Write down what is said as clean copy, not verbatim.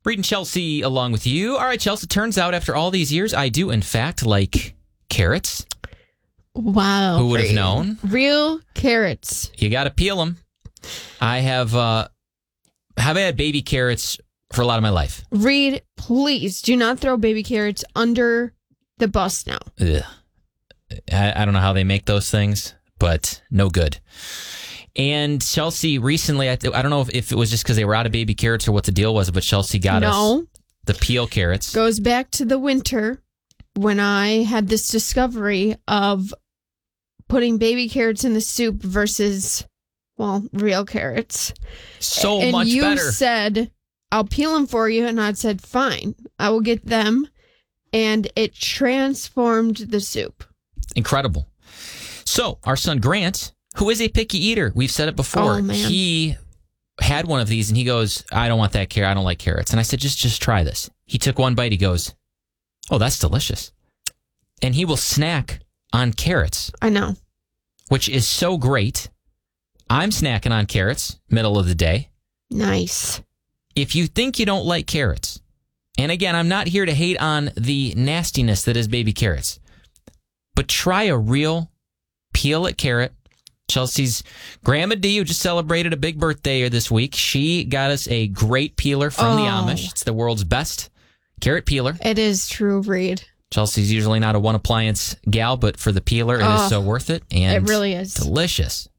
Reed and Chelsea along with you. All right, Chelsea, turns out after all these years, I do, in fact, like carrots. Wow. Who would have known? Real carrots. You got to peel them. I have had baby carrots for a lot of my life. Reed, please do not throw baby carrots under the bus now. Ugh. I don't know how they make those things, but no good. And Chelsea recently, I don't know if it was just because they were out of baby carrots or what the deal was, but Chelsea got us the peel carrots. Goes back to the winter when I had this discovery of putting baby carrots in the soup versus, well, real carrots. So and much better. You said, I'll peel them for you. And I said, fine, I will get them. And it transformed the soup. Incredible. So our son Grant, who is a picky eater, we've said it before. Oh, man. He had one of these and he goes, I don't want that carrot. I don't like carrots. And I said, just try this. He took one bite. He goes, oh, that's delicious. And he will snack on carrots. I know. Which is so great. I'm snacking on carrots middle of the day. Nice. If you think you don't like carrots, and again, I'm not here to hate on the nastiness that is baby carrots, but try a real peel it carrot. Chelsea's Grandma D, who just celebrated a big birthday this week, she got us a great peeler from the Amish. It's the world's best carrot peeler. It is true, Reed. Chelsea's usually not a one appliance gal, but for the peeler, it is so worth it. And it really is. Delicious.